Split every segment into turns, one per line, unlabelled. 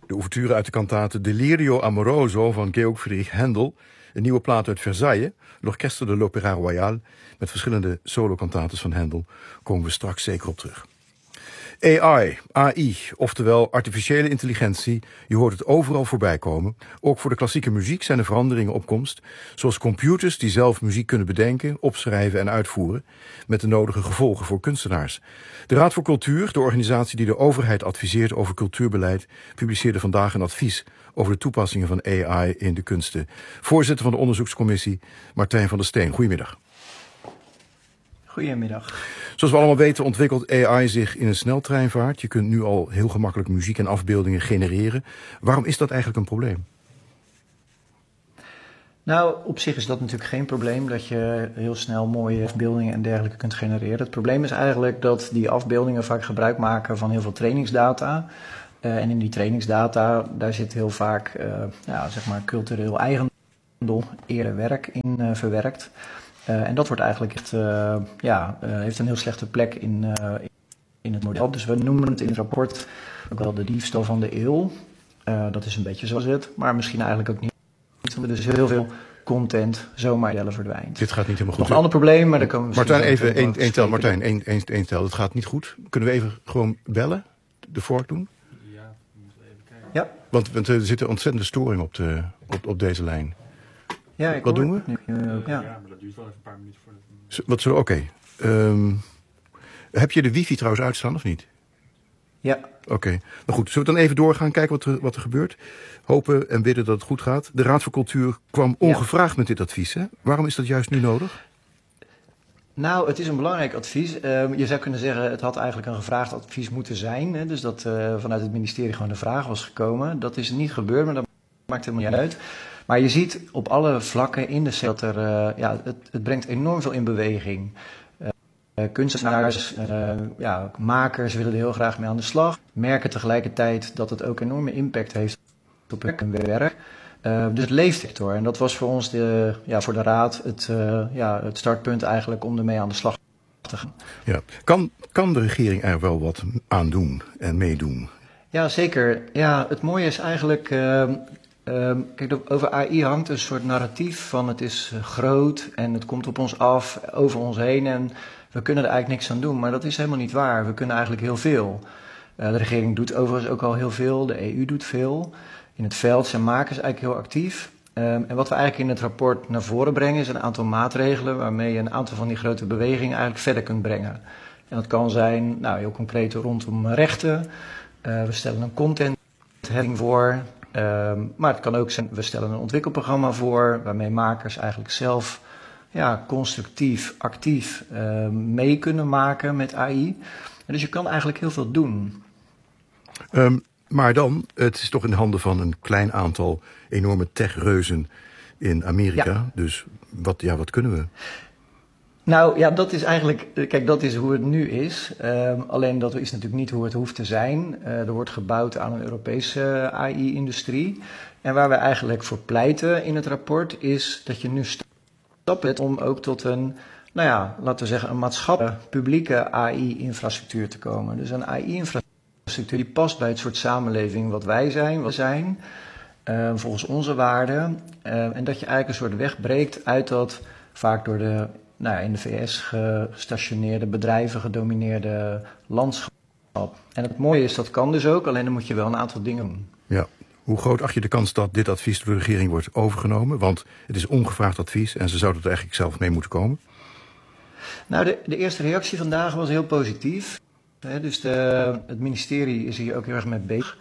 De ouverture uit de kantate Delirio Amoroso van Georg Friedrich Händel, een nieuwe plaat uit Versailles, l'Orchestre de l'Opéra Royal, met verschillende solokantates van Händel, komen we straks zeker op terug. AI, oftewel artificiële intelligentie, je hoort het overal voorbij komen. Ook voor de klassieke muziek zijn er veranderingen op komst, zoals computers die zelf muziek kunnen bedenken, opschrijven en uitvoeren, met de nodige gevolgen voor kunstenaars. De Raad voor Cultuur, de organisatie die de overheid adviseert over cultuurbeleid, publiceerde vandaag een advies over de toepassingen van AI in de kunsten. Voorzitter van de onderzoekscommissie, Martijn van der Steen. Goedemiddag.
Goedemiddag.
Zoals we allemaal weten ontwikkelt AI zich in een sneltreinvaart. Je kunt nu al heel gemakkelijk muziek en afbeeldingen genereren. Waarom is dat eigenlijk een probleem?
Nou, op zich is dat natuurlijk geen probleem dat je heel snel mooie afbeeldingen en dergelijke kunt genereren. Het probleem is eigenlijk dat die afbeeldingen vaak gebruik maken van heel veel trainingsdata. En in die trainingsdata, daar zit heel vaak zeg maar cultureel eigendom, eerder werk in verwerkt. En dat wordt eigenlijk echt, heeft een heel slechte plek in het model. Dus we noemen het in het rapport ook wel de diefstal van de eeuw. Dat is een beetje zoals het, maar misschien eigenlijk ook niet. Dus heel veel content zomaar verdwijnt.
Dit gaat niet helemaal goed.
Nog een ander probleem, maar daar komen we
Martijn, even één tel. Martijn, één tel. Het gaat niet goed. Kunnen we even gewoon bellen? De vork doen?
Ja, we moeten even kijken. Ja.
Want er zit een ontzettende storing op deze lijn.
Ja,
wat doen we?
Ja,
maar dat duurt wel even een paar minuten voordat...
Wat zullen? Oké. Heb je de wifi trouwens uitstaan of niet?
Ja.
Oké. Nou goed, zullen we dan even doorgaan, kijken wat er gebeurt? Hopen en bidden dat het goed gaat. De Raad voor Cultuur kwam ongevraagd met dit advies, hè? Waarom is dat juist nu nodig?
Nou, het is een belangrijk advies. Je zou kunnen zeggen, het had eigenlijk een gevraagd advies moeten zijn. Hè? Dus dat vanuit het ministerie gewoon de vraag was gekomen. Dat is niet gebeurd, maar dat maakt helemaal niet uit. Maar je ziet op alle vlakken in de sector dat het brengt enorm veel in beweging. Kunstenaars, makers willen er heel graag mee aan de slag. Merken tegelijkertijd dat het ook enorme impact heeft op hun werk. Dus het leeft hoor. En dat was voor ons voor de Raad het startpunt eigenlijk om ermee aan de slag te gaan.
Ja. Kan de regering er wel wat aan doen en meedoen?
Ja, zeker. Ja, het mooie is eigenlijk... kijk, over AI hangt een soort narratief van het is groot en het komt op ons af, over ons heen en we kunnen er eigenlijk niks aan doen. Maar dat is helemaal niet waar. We kunnen eigenlijk heel veel. De regering doet overigens ook al heel veel, de EU doet veel. In het veld zijn makers eigenlijk heel actief. En wat we eigenlijk in het rapport naar voren brengen is een aantal maatregelen waarmee je een aantal van die grote bewegingen eigenlijk verder kunt brengen. En dat kan zijn, heel concreet rondom rechten. We stellen een contentheffing voor. Maar het kan ook zijn, we stellen een ontwikkelprogramma voor waarmee makers eigenlijk zelf constructief, actief mee kunnen maken met AI. En dus je kan eigenlijk heel veel doen.
Maar dan, het is toch in de handen van een klein aantal enorme techreuzen in Amerika. Ja. Dus wat kunnen we?
Nou ja, dat is eigenlijk, kijk, dat is hoe het nu is. Alleen dat is natuurlijk niet hoe het hoeft te zijn. Er wordt gebouwd aan een Europese AI-industrie. En waar we eigenlijk voor pleiten in het rapport is dat je nu stappen zet om ook tot een, laten we zeggen, een maatschappelijke, publieke AI-infrastructuur te komen. Dus een AI-infrastructuur die past bij het soort samenleving wat wij zijn, volgens onze waarden. En dat je eigenlijk een soort weg breekt uit dat vaak door de in de VS gestationeerde bedrijven gedomineerde landschap. En het mooie is, dat kan dus ook, alleen dan moet je wel een aantal dingen doen.
Ja. Hoe groot acht je de kans dat dit advies door de regering wordt overgenomen? Want het is ongevraagd advies en ze zouden er eigenlijk zelf mee moeten komen.
Nou, de eerste reactie vandaag was heel positief. Dus het ministerie is hier ook heel erg mee bezig.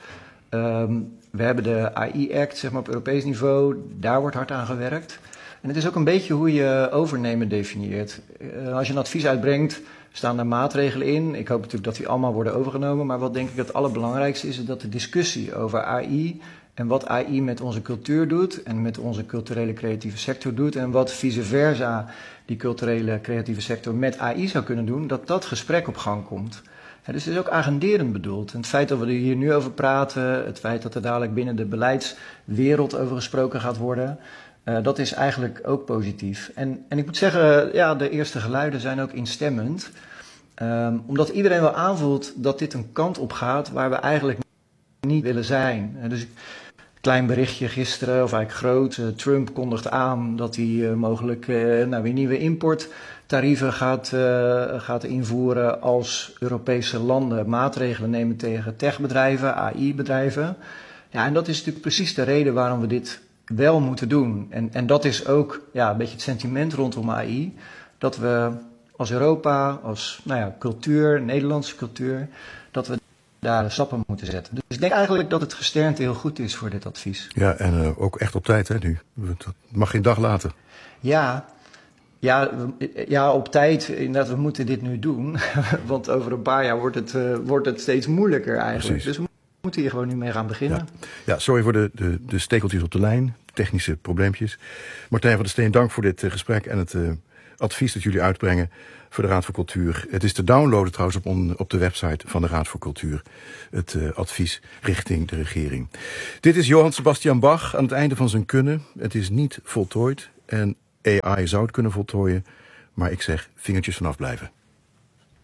We hebben de AI-act, zeg maar op Europees niveau, daar wordt hard aan gewerkt. En het is ook een beetje hoe je overnemen definieert. Als je een advies uitbrengt, staan er maatregelen in. Ik hoop natuurlijk dat die allemaal worden overgenomen. Maar wat denk ik het allerbelangrijkste is dat de discussie over AI en wat AI met onze cultuur doet en met onze culturele creatieve sector doet en wat vice versa die culturele creatieve sector met AI zou kunnen doen, dat gesprek op gang komt. Dus het is ook agenderend bedoeld. En het feit dat we er hier nu over praten, het feit dat er dadelijk binnen de beleidswereld over gesproken gaat worden, dat is eigenlijk ook positief. En ik moet zeggen, de eerste geluiden zijn ook instemmend. Omdat iedereen wel aanvoelt dat dit een kant op gaat waar we eigenlijk niet willen zijn. Dus klein berichtje gisteren, of eigenlijk groot. Trump kondigt aan dat hij mogelijk weer nieuwe importtarieven gaat invoeren als Europese landen maatregelen nemen tegen techbedrijven, AI-bedrijven. Ja, en dat is natuurlijk precies de reden waarom we dit wel moeten doen. En dat is ook een beetje het sentiment rondom AI. Dat we als Europa, als cultuur, Nederlandse cultuur, dat we daar stappen moeten zetten. Dus ik denk eigenlijk dat het gesternte heel goed is voor dit advies.
Ja, en ook echt op tijd, hè, nu. Dat mag geen dag later.
Ja, op tijd. Inderdaad, we moeten dit nu doen. Want over een paar jaar wordt het steeds moeilijker eigenlijk.
Precies.
Dus we moeten hier gewoon nu mee gaan beginnen.
Ja, sorry voor de stekeltjes op de lijn. Technische probleempjes. Martijn van der Steen, dank voor dit gesprek en het advies dat jullie uitbrengen voor de Raad voor Cultuur. Het is te downloaden trouwens op de website van de Raad voor Cultuur. Het advies richting de regering. Dit is Johann Sebastian Bach aan het einde van zijn kunnen. Het is niet voltooid en AI zou het kunnen voltooien. Maar ik zeg, vingertjes vanaf blijven.